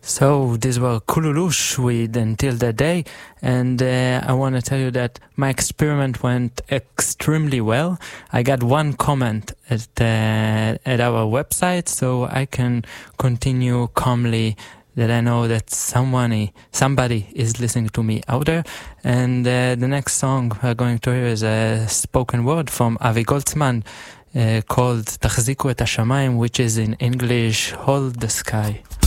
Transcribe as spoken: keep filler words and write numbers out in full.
So these were Kululush with Until That Day, and uh, I want to tell you that my experiment went extremely well. I got one comment at uh, at our website, so I can continue calmly that I know that someone, somebody is listening to me out there. And uh, the next song we're going to hear is a spoken word from Avi Goldsman uh, called Tachziku et Hashamayim, which is in English, Hold the Sky.